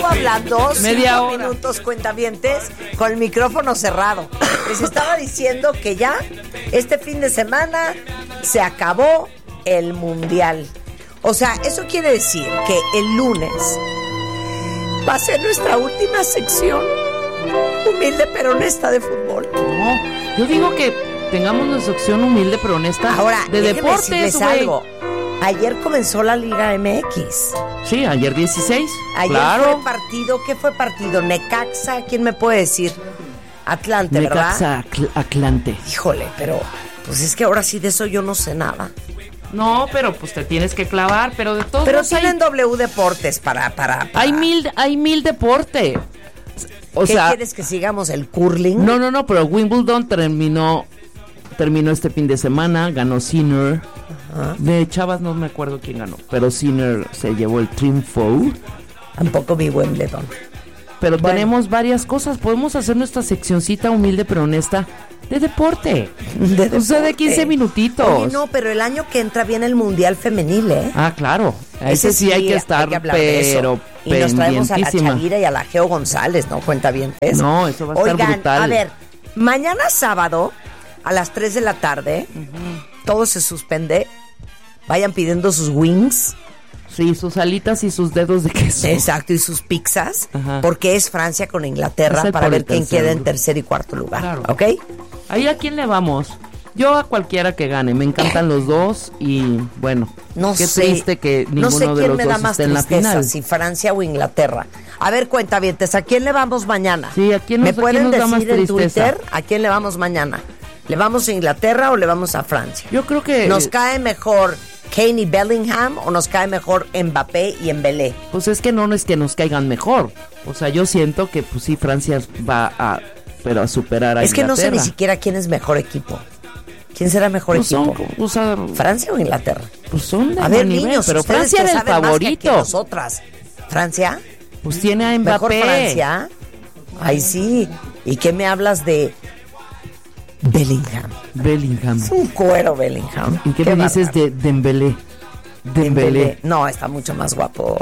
llevo hablando media 5 hora. minutos, cuentavientes, con el micrófono cerrado. Les estaba diciendo que ya este fin de semana se acabó el Mundial. O sea, eso quiere decir que el lunes va a ser nuestra última sección humilde pero honesta de fútbol. No, yo digo que tengamos nuestra opción humilde pero honesta. Ahora, de déjenme deportes, decirles güey. algo. Ayer comenzó la Liga MX. Sí, ayer 16. Ayer claro. fue partido. ¿Qué fue partido? Necaxa, ¿quién me puede decir? Atlante, ¿verdad? Necaxa, Atlante. Híjole, pero pues es que ahora sí de eso yo no sé nada. No, pero pues te tienes que clavar, pero de todos Pero modos tienen W Deportes para. hay mil deporte. O ¿Qué sea, quieres que sigamos? ¿El curling? no, pero Wimbledon terminó este fin de semana, ganó Sinner. Ajá. De chavas no me acuerdo quién ganó, pero Sinner se llevó el triunfo. Tampoco vi Wimbledon. Pero Bueno. tenemos varias cosas, podemos hacer nuestra seccioncita humilde pero honesta de deporte. O sea, de 15 minutitos. Oye, no, pero el año que entra viene el Mundial Femenil, ¿eh? Ah, claro. A ese sí hay que estar, hablar de eso. pero Y nos traemos a la pendientísima. Chavira y a la Geo González, ¿no? Cuenta bien eso. No, eso va a estar Oigan, brutal. a ver, mañana sábado a las 3 de la tarde, todo se suspende. Vayan pidiendo sus wings. Sí, sus alitas y sus dedos de queso. Exacto, y sus pizzas. Ajá. Porque es Francia con Inglaterra Es el para por ver el quién tercer queda en lugar. tercer y cuarto lugar. Claro. ¿Ok? ¿Ahí a quién le vamos? Yo a cualquiera que gane. Me encantan los dos y bueno, No qué sé. triste que ninguno No sé de quién los me da dos más esté en la tristeza, final. si Francia o Inglaterra. A ver, cuentavientes, ¿a quién le vamos mañana? Sí, ¿a quién ¿Me nos- a pueden quién nos da más decir en tristeza? Twitter a quién le vamos mañana? ¿Le vamos a Inglaterra o le vamos a Francia? Yo creo que ¿Nos cae mejor Kane y Bellingham o nos cae mejor Mbappé y Embelé? pues es que no es que nos caigan mejor. O sea, yo siento que pues sí Francia va a superar a Es que no sé ni Inglaterra. siquiera quién es mejor equipo. ¿Quién será mejor Pues equipo? o sea, ¿Francia o Inglaterra? pues son de A ver, buen nivel, niños, pero ustedes Francia que era el saben más que favorito. aquí nosotras. ¿Francia? Pues tiene a ¿Mejor Mbappé. Francia? Ay, sí. ¿Y qué me hablas de Bellingham? Bellingham. Es un cuero Bellingham. ¿Y qué me dices bárbaro. de Dembélé? Dembélé. No, está mucho más guapo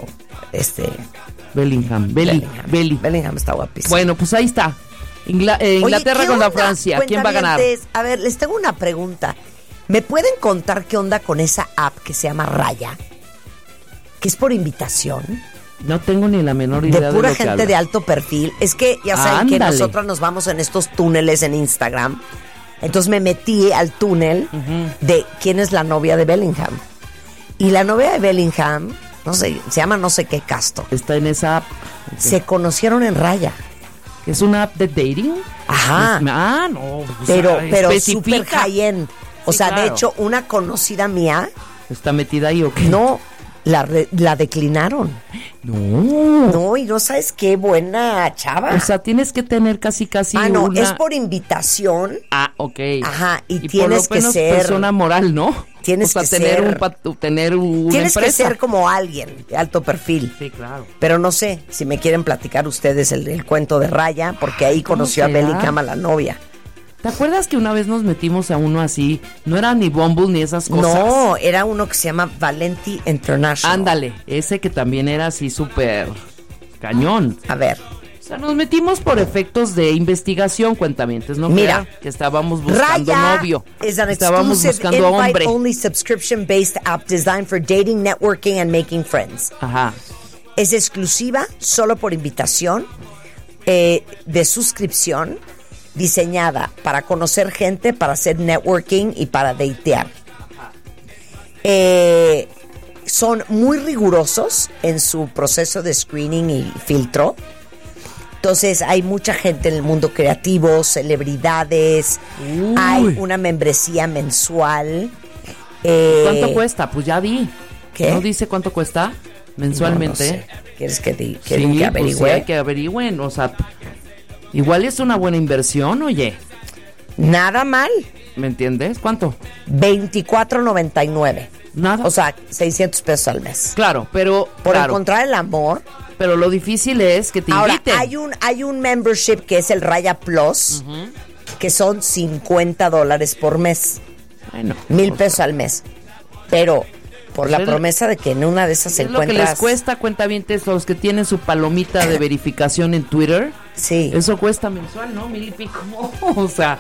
Bellingham. Bellingham está guapísimo. Bueno, pues ahí está. Oye, Inglaterra ¿qué contra onda, Francia. ¿Quién va a ganar? cuentavientes? A ver, les tengo una pregunta. ¿Me pueden contar qué onda con esa app que se llama Raya? Que es por invitación. No tengo ni la menor idea De pura lo que gente habla. de alto perfil. Es que ya saben que Ándale. nosotras nos vamos en estos túneles en Instagram. Entonces me metí al túnel de quién es la novia de Bellingham. Y la novia de Bellingham, no sé, se llama no sé qué Casto. Está en esa app. Se conocieron en Raya. ¿Es una app de dating? Ajá. No. Pues, Pero súper especifica. high-end. O Sí, sea, de claro. hecho, una conocida mía, ¿Está metida ahí o qué? no, la declinaron. No. No, y no sabes qué buena chava. O sea, tienes que tener casi no, una... es por invitación. Ah, ok. Ajá, y por tienes lo que menos ser- persona moral, ¿no? Tienes o sea, que tener ser- tener una Tienes que empresa. ser como alguien de alto perfil. Sí, claro. Pero no sé si me quieren platicar ustedes el cuento de Raya, porque ahí ¿Cómo conoció a será? Bellingham, a la novia. ¿Te acuerdas que una vez nos metimos a uno así? No era ni Bumble ni esas cosas. No, era uno que se llama Valenti International. Ándale, ese que también era así súper cañón. A ver, O sea, nos metimos por efectos de investigación, cuentamientos, ¿no? Mira, Que estábamos buscando Raya novio. is an Estábamos exclusive buscando hombre. invite-only subscription-based app designed for dating, networking, and making friends. Ajá. Es exclusiva, solo por invitación, de suscripción, diseñada para conocer gente, para hacer networking y para datear. Son muy rigurosos en su proceso de screening y filtro. Entonces hay mucha gente en el mundo creativo, celebridades, Uy. hay una membresía mensual. ¿Cuánto cuesta? Pues ya vi. ¿Qué? ¿No dice cuánto cuesta mensualmente? No sé. ¿Quieres que, Sí, que pues averigüe? sí, hay que averigüen. O sea, igual es una buena inversión, oye. Nada mal. ¿Me entiendes? ¿Cuánto? $24.99. Nada. O sea, 600 pesos al mes. Claro, pero Por claro, encontrar el amor. pero lo difícil es que te Ahora, inviten. hay un membership que es el Raya Plus, que son $50 por mes. Bueno, $1,000 pesos al mes. Pero Por la promesa de que en una de esas es encuentras... lo que les cuesta, cuentavientes, los que tienen su palomita de verificación en Twitter. Sí. Eso cuesta mensual, ¿no? 1,000 y pico. O sea,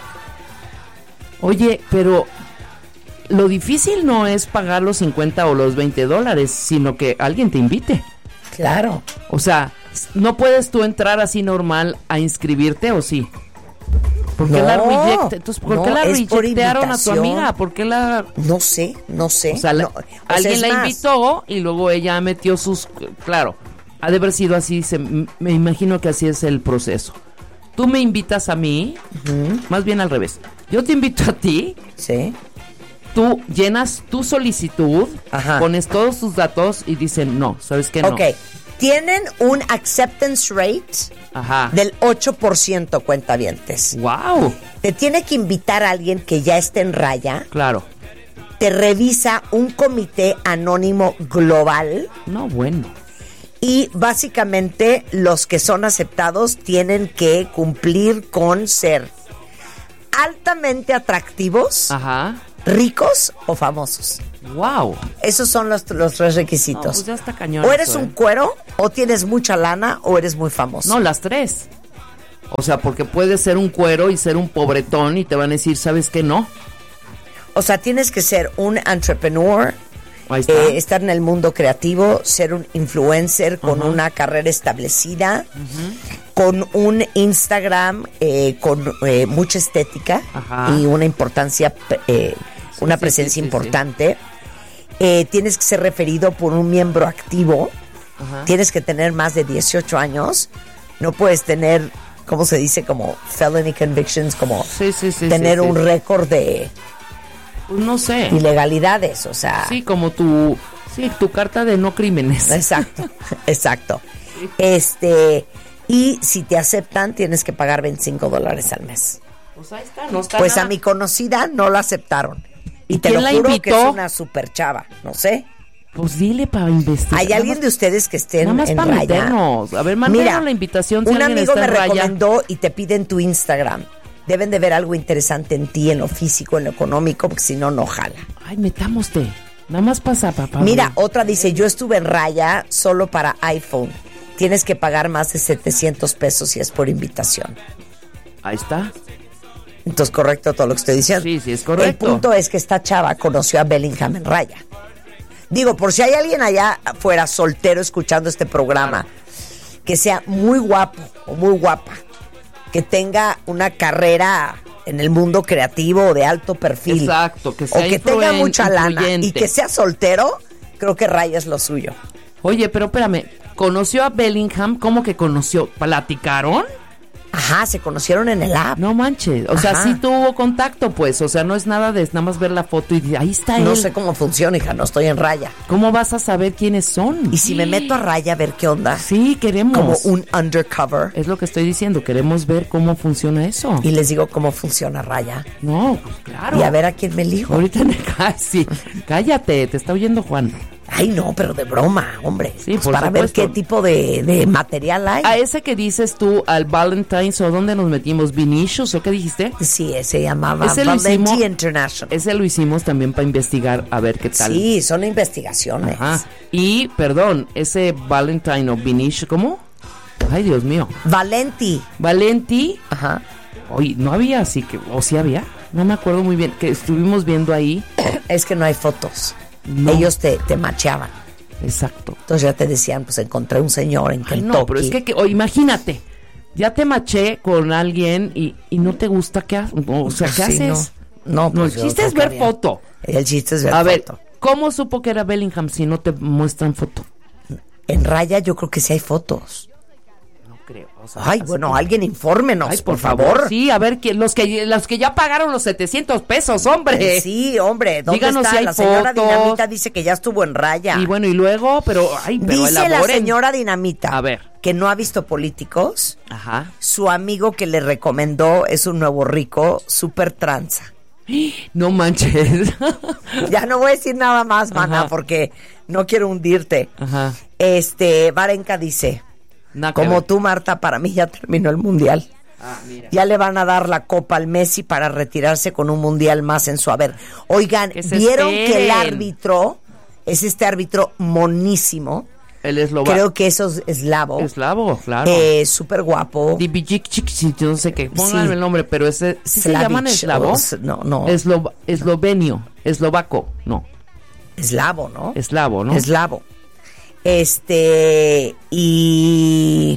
oye, pero lo difícil no es pagar los 50 o los $20, sino que alguien te invite. Claro. O sea, ¿no puedes tú entrar así normal a inscribirte o sí? ¿Por qué la reject? Entonces, ¿por qué la rejectearon a tu amiga? ¿Por qué la...? No sé. O sea, alguien la invitó y luego ella metió sus... Claro, ha de haber sido así, me imagino que así es el proceso. Tú me invitas a mí, más bien al revés. Yo te invito a ti. Sí. Tú llenas tu solicitud, Ajá. pones todos tus datos y dicen no, ¿sabes qué? No. Ok, tienen un acceptance rate Ajá. del 8%, cuentavientes. ¡Wow! Te tiene que invitar a alguien que ya esté en raya. Claro. Te revisa un comité anónimo global. No, bueno. Y básicamente los que son aceptados tienen que cumplir con ser altamente atractivos, Ajá. ricos o famosos. ¡Wow! Esos son los 3 requisitos. No, pues ya está cañón. O eres eso, un cuero, o tienes mucha lana, o eres muy famoso. No, las 3. O sea, porque puedes ser un cuero y ser un pobretón y te van a decir, ¿sabes qué? No. O sea, tienes que ser un entrepreneur, Ahí está. estar en el mundo creativo, ser un influencer con una carrera establecida, con un Instagram con mucha estética y una importancia, una presencia importante. Tienes que ser referido por un miembro activo. Tienes que tener más de 18 años. No puedes tener, ¿cómo se dice? Como felony convictions, como tener un récord de... Pues no sé. Ilegalidades, o sea... Sí, como tu carta de no crímenes. Exacto. Y si te aceptan, tienes que pagar $25 al mes. Pues ahí está, no está Pues nada. a mi conocida no la aceptaron. Y te quién lo la juro invitó? que es una super chava, no sé. Pues dile para investigar. ¿Hay alguien de ustedes que estén nada más en para raya? meternos. A ver, mándanos la invitación si un alguien amigo está me en raya. recomendó y te piden tu Instagram. Deben de ver algo interesante en ti, en lo físico, en lo económico, porque si no, no jala. Ay, metámoste. Nada más pasa, papá. Mira, otra dice, yo estuve en raya solo para iPhone. Tienes que pagar más de $700 si es por invitación. Ahí está. Entonces, correcto todo lo que estoy diciendo. Sí, es correcto. El punto es que esta chava conoció a Bellingham en raya. Digo, por si hay alguien allá afuera soltero escuchando este programa, que sea muy guapo o muy guapa, que tenga una carrera en el mundo creativo o de alto perfil. Exacto, que sea o que tenga mucha lana influyente. y que sea soltero, creo que raya es lo suyo. Oye, pero espérame, ¿conoció a Bellingham? ¿Cómo que conoció? ¿Platicaron? Ajá, se conocieron en el app. No manches, o sea, Ajá. sí tuvo contacto, pues, o sea, no es nada de nada más ver la foto y ahí está él. No sé cómo funciona, hija, no estoy en raya. ¿Cómo vas a saber quiénes son? Y si me meto a raya a ver qué onda, Sí, queremos. como un undercover, Es lo que estoy diciendo, queremos ver cómo funciona eso. y les digo cómo funciona raya, No, pues claro. y a ver a quién me elijo. Ahorita me sí. Cállate, te está oyendo Juan. Ay, no, pero de broma, hombre. Sí, Pues por para ver supuesto. qué tipo de material hay. A ese que dices tú, al Valentine's, ¿o dónde nos metimos? ¿Vinicius o qué dijiste? Sí, se llamaba Ese lo Valenti hicimos- International. Ese lo hicimos también para investigar a ver qué tal. Sí, son investigaciones. Ajá. Y, perdón, ese Valentine o Vinicius, ¿cómo? Ay, Dios mío. Valenti. Valenti, Ajá. oye, no había así que, o sí había, no me acuerdo muy bien, que estuvimos viendo ahí. Es que no hay fotos. No. Ellos te macheaban. Exacto. Entonces ya te decían, pues encontré un señor en Ay, Kentucky. no, pero es que o imagínate, ya te maché con alguien y no te gusta, ¿qué haces? O sea, ¿qué Sí, haces? No, No, el pues yo chiste creo es que ver había- foto. El chiste es ver A ver, foto. ¿cómo supo que era Bellingham si no te muestran foto? En raya yo creo que sí hay fotos. No creo. O sea, Ay, así bueno, como- alguien infórmenos, Ay, por favor. Sí, a ver, los que ya pagaron los $700, hombre. Sí, hombre, ¿dónde Díganos está? si hay La señora fotos. Dinamita dice que ya estuvo en raya. Y bueno, y luego, pero Dice la elaboren. señora Dinamita A ver. que no ha visto Políticos. Ajá. Su amigo que le recomendó es un nuevo rico, súper tranza. No manches. Ya no voy a decir nada más, mana, Ajá. porque no quiero hundirte. Ajá. Varenka dice, Nada que como ver. tú, Marta, para mí ya terminó el mundial. Ah, mira. Ya le van a dar la copa al Messi para retirarse con un mundial más en su haber. Oigan, Que se ¿vieron que el esperen. árbitro es este árbitro monísimo. El eslovaco. Creo que eso es eslavo. Eslavo, claro. Súper guapo. No sé qué, pónganme el nombre, pero ese ¿sí se llaman eslavo? No. Eslovenio, eslovaco, no. Eslavo, ¿no? Eslavo, ¿no? Eslavo. Y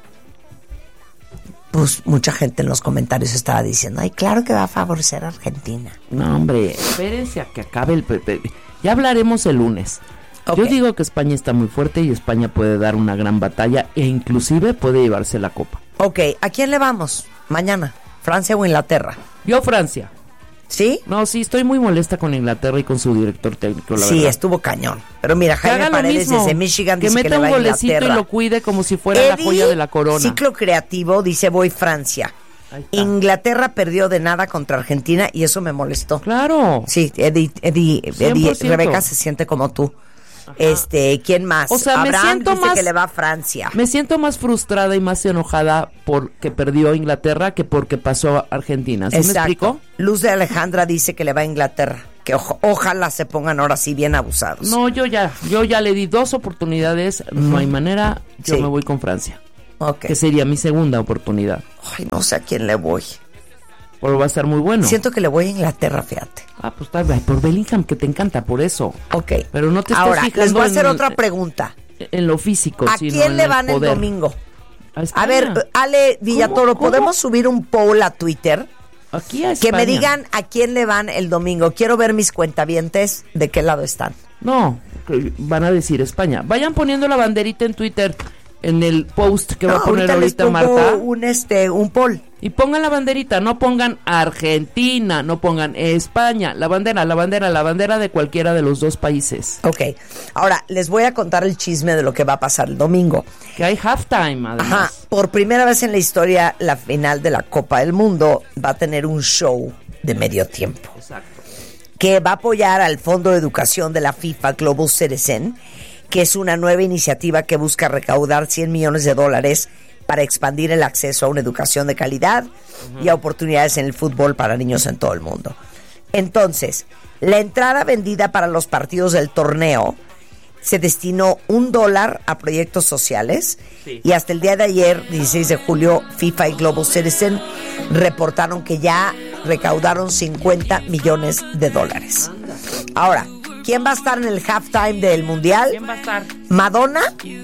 pues mucha gente en los comentarios estaba diciendo, ay, claro que va a favorecer a Argentina. No, hombre, espérense a que acabe el... Ya hablaremos el lunes. Okay. Yo digo que España está muy fuerte y España puede dar una gran batalla e inclusive puede llevarse la copa. Ok, ¿a quién le vamos mañana? ¿Francia o Inglaterra? Yo Francia. ¿Sí? No, sí, estoy muy molesta con Inglaterra y con su director técnico, la verdad. Sí, estuvo cañón. Pero mira, Jaime Paredes desde Michigan dice que le va a Inglaterra. Que meta un golecito y lo cuide como si fuera la joya de la corona. Ciclo Creativo dice, voy Francia. Inglaterra perdió de nada contra Argentina y eso me molestó. Claro. Sí, Eddie, Rebeca se siente como tú. Ajá. ¿Quién más? O sea, Abraham dice que le va a Francia. Me siento más frustrada y más enojada porque perdió Inglaterra que porque pasó a Argentina. ¿Sí me explico? Luz de Alejandra dice que le va a Inglaterra. Que ojalá se pongan ahora sí bien abusados. No, yo ya le di 2 oportunidades. No hay manera. Yo me voy con Francia. Okay. Que sería mi segunda oportunidad. Ay, no sé a quién le voy. Pero va a estar muy bueno. Siento que le voy a Inglaterra, fíjate. Pues tal vez por Bellingham, que te encanta, por eso. Ok. Pero no te estás ahora, fijando les voy a hacer otra pregunta. En lo físico, ¿A sino quién en le van el domingo? A ver, Ale Villatoro, ¿cómo? ¿Podemos subir un poll a Twitter? Aquí a España. Que me digan a quién le van el domingo. Quiero ver mis cuentavientes de qué lado están. No, van a decir España. Vayan poniendo la banderita en Twitter, en el post que va a poner ahorita Marta. Un poll. Y pongan la banderita, no pongan Argentina, no pongan España, la bandera de cualquiera de los dos países. Ok, ahora les voy a contar el chisme de lo que va a pasar el domingo. Que hay halftime, además. Ajá, por primera vez en la historia, la final de la Copa del Mundo va a tener un show de medio tiempo. Exacto. Que va a apoyar al Fondo de Educación de la FIFA Global Citizen, que es una nueva iniciativa que busca recaudar $100 millones para expandir el acceso a una educación de calidad y a oportunidades en el fútbol para niños en todo el mundo. Entonces, la entrada vendida para los partidos del torneo se destinó $1 a proyectos sociales y hasta el día de ayer, 16 de julio, FIFA y Global Citizen reportaron que ya recaudaron $50 millones. Ahora, ¿quién va a estar en el halftime del Mundial? ¿Quién va a estar? Madonna,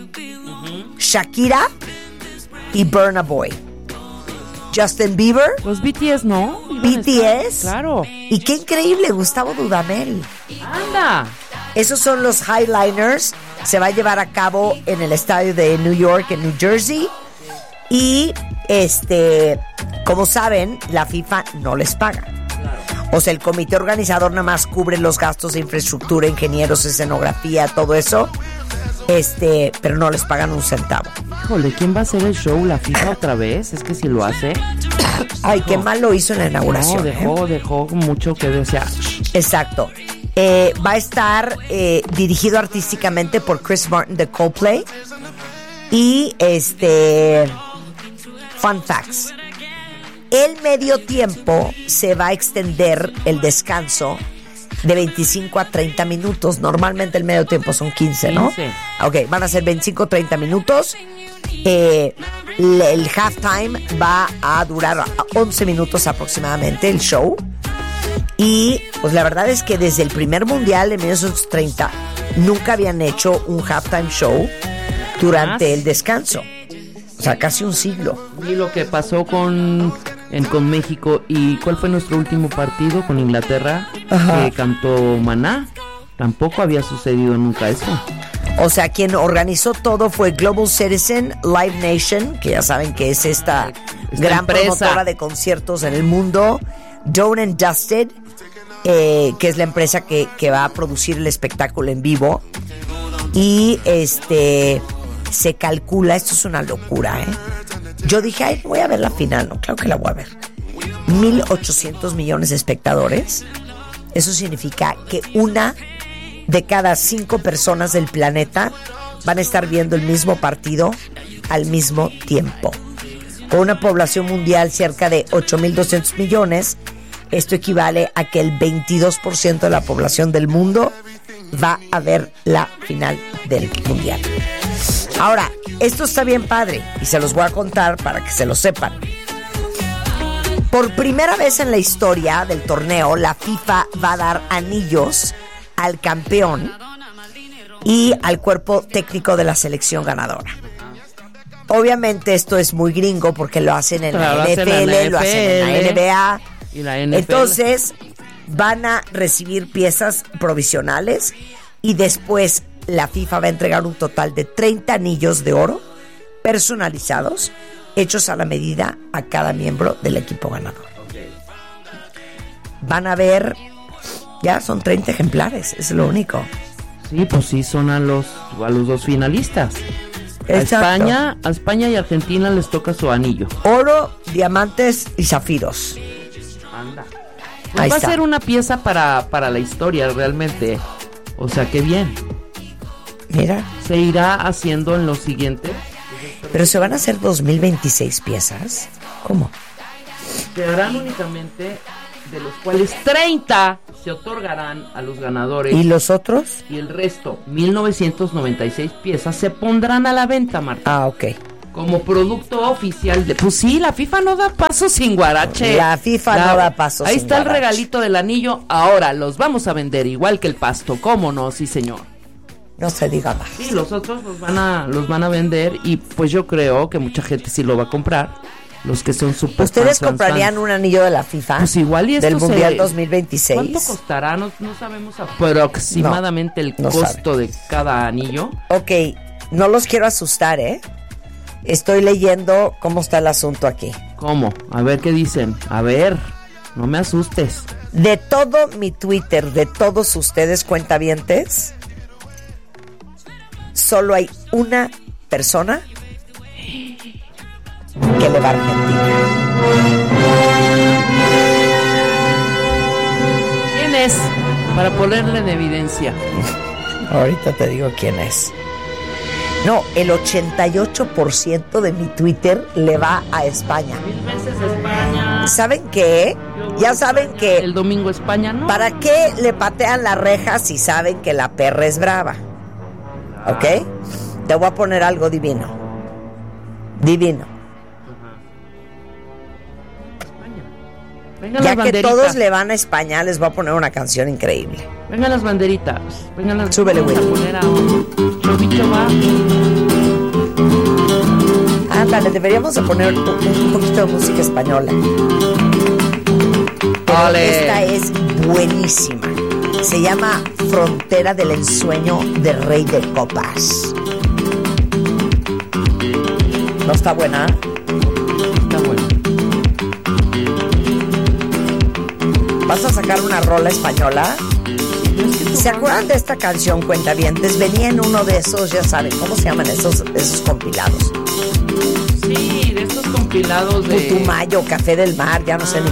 Shakira y Burna Boy. Justin Bieber. Los BTS, ¿no? BTS. Claro. Y qué increíble, Gustavo Dudamel. ¡Anda! Esos son los Highliners. Se va a llevar a cabo en el estadio de New York, en New Jersey. Y, como saben, la FIFA no les paga. O sea, el comité organizador nada más cubre los gastos de infraestructura, ingenieros, escenografía, todo eso. Pero no les pagan un centavo. Híjole, ¿quién va a hacer el show? ¿La FIFA otra vez? Es que si lo hace... Ay, qué mal lo hizo en la inauguración. No, dejó mucho que desear. Exacto. Va a estar dirigido artísticamente por Chris Martin de Coldplay. Y fun facts. El medio tiempo se va a extender el descanso de 25 a 30 minutos. Normalmente el medio tiempo son 15, ¿no? 15. Ok, van a ser 25 o 30 minutos. El halftime va a durar 11 minutos aproximadamente, el show. Y pues la verdad es que desde el primer mundial de 1930 nunca habían hecho un halftime show durante el descanso. O sea, casi un siglo. Y lo que pasó con México, y ¿cuál fue nuestro último partido? Con Inglaterra, que cantó Maná. Tampoco había sucedido nunca eso. O sea, quien organizó todo fue Global Citizen, Live Nation, que ya saben que es esta gran empresa, promotora de conciertos en el mundo, Done and Dusted, que es la empresa que va a producir el espectáculo en vivo. Y se calcula, esto es una locura, Yo dije, ay, voy a ver la final. No, claro que la voy a ver. 1,800 millones de espectadores. Eso significa que 1 de cada 5 personas del planeta van a estar viendo el mismo partido al mismo tiempo. Con una población mundial cerca de 8,200 millones, esto equivale a que el 22% de la población del mundo va a ver la final del Mundial. Ahora, esto está bien padre y se los voy a contar para que se lo sepan. Por primera vez en la historia del torneo, la FIFA va a dar anillos al campeón y al cuerpo técnico de la selección ganadora. Obviamente esto es muy gringo porque lo hacen en la NFL, lo hacen en la NBA. Y la NFL. Entonces van a recibir piezas provisionales y después la FIFA va a entregar un total de 30 anillos de oro personalizados, hechos a la medida a cada miembro del equipo ganador. Van a ver, ya son 30 ejemplares, es lo único. Sí, pues sí, son a los dos finalistas. A España y Argentina les toca su anillo. Oro, diamantes y zafiros. Anda. Pues va a ser una pieza para la historia realmente. O sea, qué bien. Mira. Se irá haciendo en los siguientes. Pero se van a hacer 2026 piezas. ¿Cómo? Se harán únicamente, de los cuales 30 se otorgarán a los ganadores. ¿Y los otros? Y el resto, 1996 piezas, se pondrán a la venta, Marta. Ah, ok. Como producto oficial de... Pues sí, la FIFA no da paso sin guarache. La FIFA no da paso ahí sin está guarache. El regalito del anillo. Ahora los vamos a vender igual que el pasto. ¿Cómo no? Sí, señor. No se diga más. Sí, los otros los van a vender. Y pues yo creo que mucha gente sí lo va a comprar. Los que son super. ¿Ustedes comprarían un anillo de la FIFA? Pues igual y esto del Mundial 2026. ¿Cuánto costará? No sabemos aproximadamente el costo de cada anillo. Ok, no los quiero asustar, ¿eh? Estoy leyendo cómo está el asunto aquí. ¿Cómo? A ver qué dicen. A ver, no me asustes. De todo mi Twitter, de todos ustedes cuentavientes, solo hay una persona que le va a Argentina. ¿Quién es? Para ponerle en evidencia. Ahorita te digo quién es. No, el 88% de mi Twitter le va a España. 1000 veces España. ¿Saben qué? Ya saben que... El domingo España, ¿no? ¿Para qué le patean la reja si saben que la perra es brava? ¿Ok? Te voy a poner algo divino. Divino. Vengan ya las que todos le van a España, les voy a poner una canción increíble. Vengan las banderitas. Vengan las. Súbele, güey. Vamos a poner a Chovicho va. Ándale, deberíamos de poner un poquito de música española. Pero esta es buenísima. Se llama Frontera del Ensueño de Rey de Copas. ¿No está buena? Está buena. ¿Vas a sacar una rola española? ¿Se acuerdan de esta canción, cuentavientes? Venía en uno de esos, ya saben, ¿cómo se llaman esos compilados? Sí, de estos compilados de... Putumayo, Café del Mar, ya no sé ni